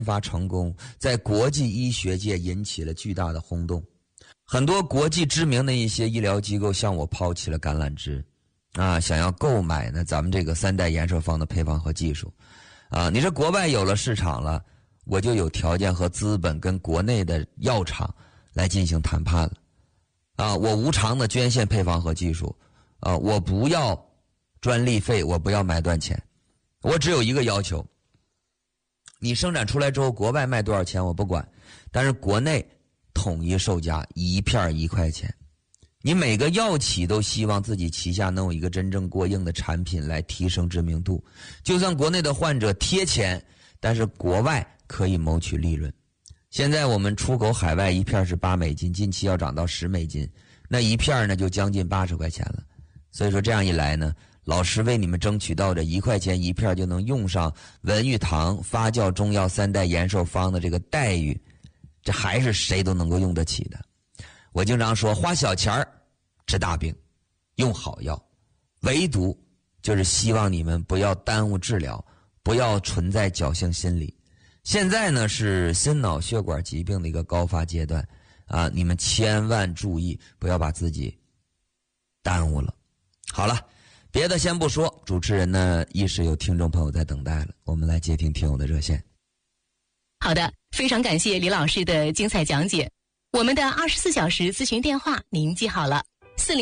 发成功，在国际医学界引起了巨大的轰动。很多国际知名的一些医疗机构向我抛起了橄榄枝，想要购买呢咱们这个3代延寿方的配方和技术。你这国外有了市场了，我就有条件和资本跟国内的药厂来进行谈判了。我无偿的捐献配方和技术，我不要专利费，我不要买断钱，我只有一个要求，你生产出来之后国外卖多少钱我不管，但是国内统一售价1片1块钱。你每个药企都希望自己旗下能有一个真正过硬的产品来提升知名度，就算国内的患者贴钱，但是国外可以谋取利润。现在我们出口海外一片是8美金，近期要涨到10美金，那一片呢就将近80块钱了。所以说这样一来呢，老师为你们争取到这1块钱一片就能用上文玉堂发酵中药3代延寿方的这个待遇，这还是谁都能够用得起的。我经常说，花小钱治大病，用好药，唯独就是希望你们不要耽误治疗，不要存在侥幸心理。现在呢是心脑血管疾病的一个高发阶段你们千万注意，不要把自己耽误了。好了，别的先不说，主持人呢亦是有听众朋友在等待了，我们来接听听友的热线。 好的，非常感谢李老师的精彩讲解。我们的24小时咨询电话您记好了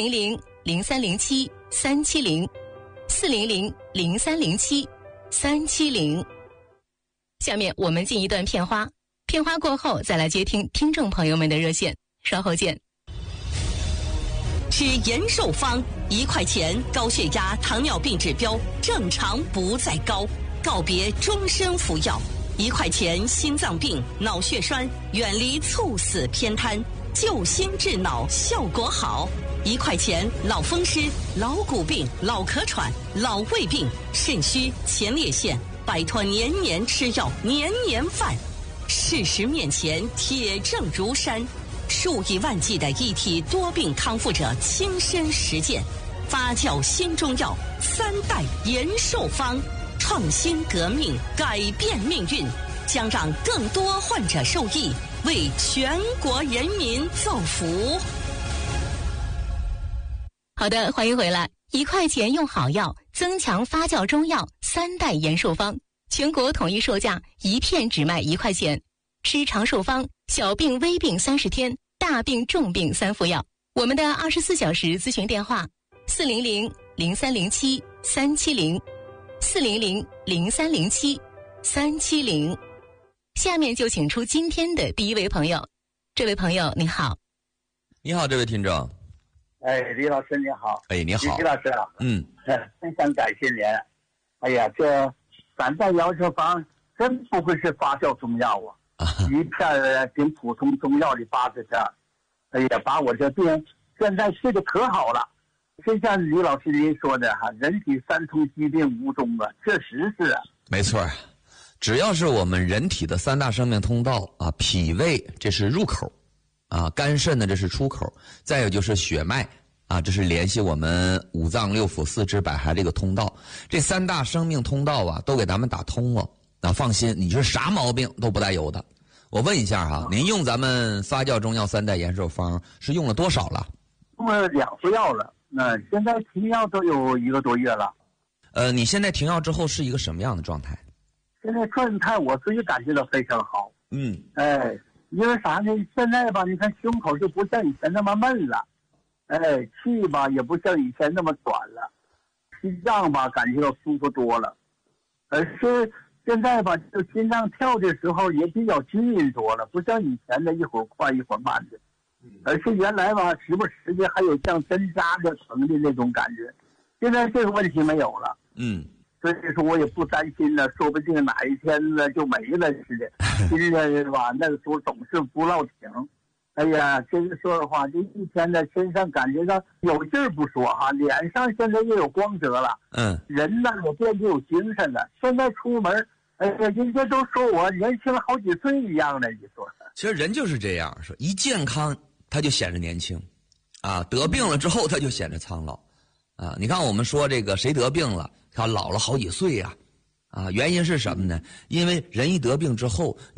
，400-0307-370，400-0307-370。下面我们进一段片花，片花过后再来接听听众朋友们的热线，稍后见。 吃延寿方1块钱，高血压、糖尿病指标正常不再高，告别终身服药。1块钱心脏病、脑血栓，远离猝死偏瘫，救心治脑效果好。1块钱老风湿、老骨病、老咳喘、老胃病、肾虚、前列腺，摆脱年年吃药、年年犯。事实面前铁证如山，数以万计的一体多病康复者亲身实践，发酵新中药3代延寿方，创新革命，改变命运，将让更多患者受益，为全国人民造福。 好的，欢迎回来。1块钱用好药，增强发酵中药3代延寿方，全国统一售价1片只卖1块钱。吃长寿方，小病微病30天，大病重病3服药。我们的24小时咨询电话400-0307-370，400-0307-370。下面就请出今天的第一位朋友。这位朋友您好。 你好，这位听众。 李老师你好。 你好。 李老师啊。非常感谢您。哎呀，这3代延寿方真不会是发酵中药一片跟普通中药的80片。哎呀，把我这病现在治得可好了。就像李老师您说的人体3通疾病无终确实是没错，只要是我们人体的3大生命通道脾胃这是入口肝肾呢这是出口，再有就是血脉这是联系我们五脏六腑四肢百骸这个通道。这3大生命通道都给咱们打通了。放心，你是啥毛病都不带有的。我问一下您用咱们发酵中药3代延寿方是用了多少了？ 用了2服药了。现在停药都有1个多月了。 你现在停药之后是一个什么样的状态？ 现在状态我自己感觉到非常好。因为啥呢？现在吧，你看胸口就不像以前那么闷了，气吧也不像以前那么短了，心脏吧感觉到舒服多了，而是现在吧，就心脏跳的时候也比较均匀多了，不像以前的一会儿快一会儿慢的，而是原来吧时不时的还有像针扎着疼的那种感觉，现在这个问题没有了。所以说我也不担心了，说不定哪一天呢就没了似的。现在吧，那个时候总是不落停。哎呀，这个说的话，这一天呢身上感觉到有劲儿不说脸上现在又有光泽了。人呢也变得有精神了。现在出门，人家都说我年轻了好几岁一样的，你说。 其实人就是这样，说一健康他就显着年轻，得病了之后他就显着苍老。你看我们说这个谁得病了，他老了好几岁啊，原因是什么呢？因为人一得病之后